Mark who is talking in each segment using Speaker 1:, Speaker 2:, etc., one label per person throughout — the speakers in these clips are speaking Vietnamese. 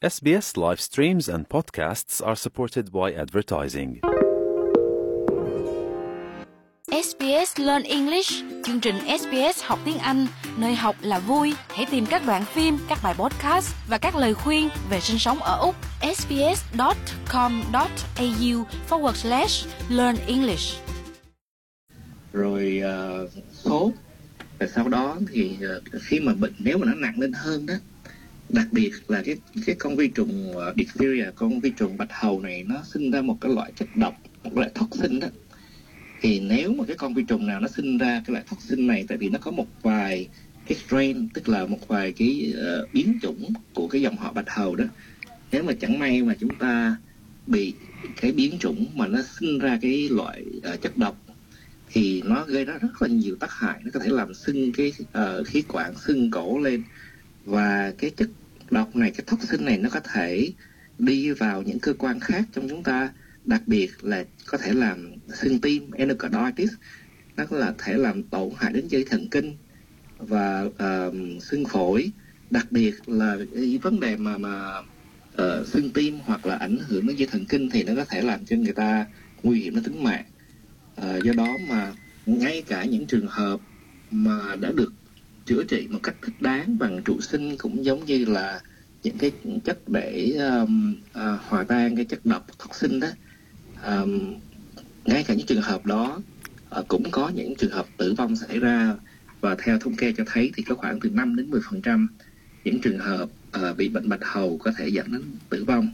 Speaker 1: SBS live streams and podcasts are supported by advertising.
Speaker 2: SBS Learn English, chương trình SBS học tiếng Anh, nơi học là vui. Hãy tìm các đoạn phim, các bài podcast và các lời khuyên về sinh sống ở Úc. sbs.com.au/learn English.
Speaker 3: Rồi sốt. Và sau đó thì khi mà bệnh nếu mà nó nặng lên hơn đó, đặc biệt là cái con vi trùng diphtheria, con vi trùng bạch hầu này nó sinh ra một cái loại chất độc, một loại toxin đó. Thì nếu mà cái con vi trùng nào nó sinh ra cái loại toxin này, tại vì nó có một vài cái strain, tức là một vài cái biến chủng của cái dòng họ bạch hầu đó. Nếu mà chẳng may mà chúng ta bị cái biến chủng mà nó sinh ra cái loại chất độc thì nó gây ra rất là nhiều tác hại. Nó có thể làm sưng cái khí quản, sưng cổ lên. Và cái chất độc này, cái toxin này nó có thể đi vào những cơ quan khác trong chúng ta, đặc biệt là có thể làm sưng tim, endocarditis, nó có thể làm tổn hại đến dây thần kinh và sưng phổi. Đặc biệt là cái vấn đề mà sưng tim hoặc là ảnh hưởng đến dây thần kinh thì nó có thể làm cho người ta nguy hiểm đến tính mạng. Do đó mà ngay cả những trường hợp mà đã được chữa trị một cách thích đáng bằng trụ sinh, cũng giống như là những cái chất để hòa tan cái chất độc toxin đó, ngay cả những trường hợp đó cũng có những trường hợp tử vong xảy ra. Và theo thống kê cho thấy thì có khoảng từ 5 đến 10% những trường hợp bị bệnh bạch hầu có thể dẫn đến tử vong.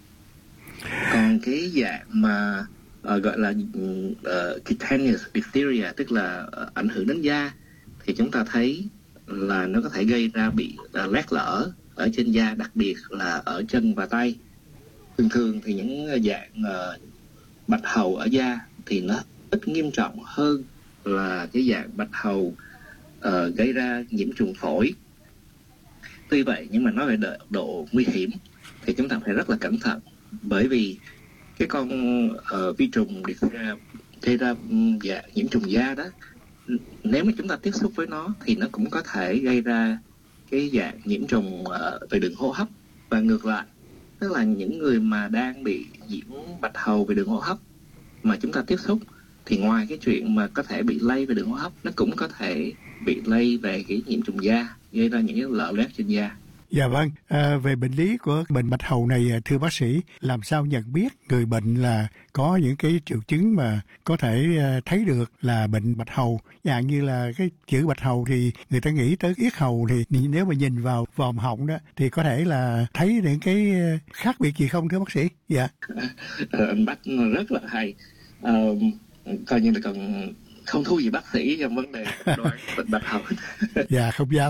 Speaker 3: Còn cái dạng mà gọi là cutaneous diphtheria, tức là ảnh hưởng đến da, thì chúng ta thấy là nó có thể gây ra bị loét lở ở trên da, đặc biệt là ở chân và tay. Thường thì những dạng bạch hầu ở da thì nó ít nghiêm trọng hơn là cái dạng bạch hầu gây ra nhiễm trùng phổi. Tuy vậy nhưng mà nói về độ nguy hiểm thì chúng ta phải rất là cẩn thận, bởi vì cái con vi trùng gây ra dạng nhiễm trùng da đó, nếu mà chúng ta tiếp xúc với nó thì nó cũng có thể gây ra cái dạng nhiễm trùng về đường hô hấp và ngược lại. Tức là những người mà đang bị nhiễm bạch hầu về đường hô hấp mà chúng ta tiếp xúc thì ngoài cái chuyện mà có thể bị lây về đường hô hấp, nó cũng có thể bị lây về cái nhiễm trùng da, gây ra những cái lở loét trên da.
Speaker 4: Dạ vâng, về bệnh lý của bệnh bạch hầu này, thưa bác sĩ, làm sao nhận biết người bệnh là có những cái triệu chứng mà có thể thấy được là bệnh bạch hầu? Dạng như là cái chữ bạch hầu thì người ta nghĩ tới yết hầu, thì nếu mà nhìn vào vòm họng đó thì có thể là thấy những cái khác biệt gì không thưa bác sĩ? Dạ.
Speaker 3: Anh Bách rất là hay, coi như là còn không thua gì bác sĩ trong vấn đề đoán bệnh bạch hầu.
Speaker 4: Dạ, không dám.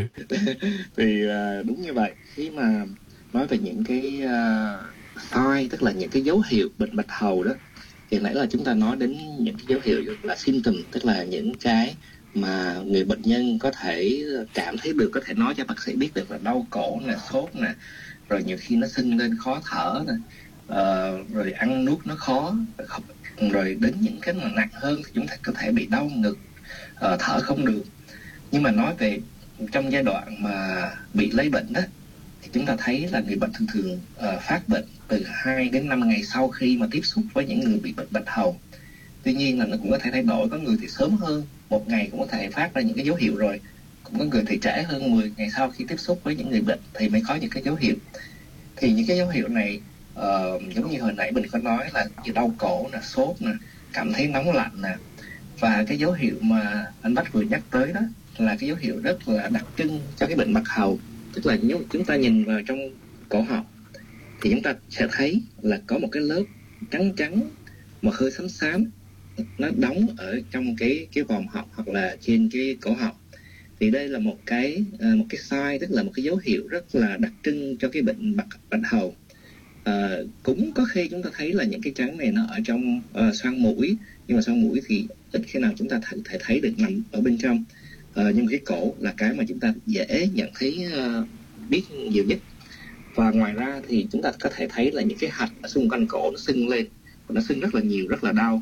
Speaker 3: Thì đúng như vậy. Khi mà nói về những cái sign, tức là những cái dấu hiệu bệnh bạch hầu đó, thì nãy là chúng ta nói đến những cái dấu hiệu là symptom, tức là những cái mà người bệnh nhân có thể cảm thấy được, có thể nói cho bác sĩ biết được là đau cổ nè, sốt nè, rồi nhiều khi nó sưng lên, khó thở nè, rồi ăn nuốt nó khó, rồi đến những cái mà nặng hơn thì chúng ta có thể bị đau ngực, thở không được. Nhưng mà nói về trong giai đoạn mà bị lấy bệnh đó, thì chúng ta thấy là người bệnh thường phát bệnh từ 2 đến 5 ngày sau khi mà tiếp xúc với những người bị bệnh bạch hầu. Tuy nhiên là nó cũng có thể thay đổi, có người thì sớm hơn, 1 ngày cũng có thể phát ra những cái dấu hiệu rồi, cũng có người thì trễ hơn, 10 ngày sau khi tiếp xúc với những người bệnh thì mới có những cái dấu hiệu. Thì những cái dấu hiệu này giống như hồi nãy mình có nói là như đau cổ nè, sốt nè, cảm thấy nóng lạnh nè, và cái dấu hiệu mà anh Bách vừa nhắc tới đó là cái dấu hiệu rất là đặc trưng cho cái bệnh bạch hầu. Tức là nếu chúng ta nhìn vào trong cổ họng thì chúng ta sẽ thấy là có một cái lớp trắng trắng mà hơi xám xám, nó đóng ở trong cái vòm họng hoặc là trên cái cổ họng. Thì đây là một cái sign, tức là một cái dấu hiệu rất là đặc trưng cho cái bệnh bạch hầu. Cũng có khi chúng ta thấy là những cái trắng này nó ở trong xoang mũi, nhưng mà xoang mũi thì ít khi nào chúng ta thể thấy được nằm ở bên trong. Nhưng mà cái cổ là cái mà chúng ta dễ nhận thấy, biết nhiều nhất. Và ngoài ra thì chúng ta có thể thấy là những cái hạch ở xung quanh cổ nó sưng lên, nó sưng rất là nhiều, rất là đau.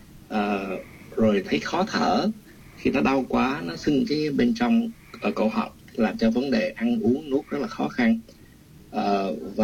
Speaker 3: Rồi thấy khó thở, khi nó đau quá nó sưng cái bên trong cổ họng, làm cho vấn đề ăn uống nuốt rất là khó khăn. Và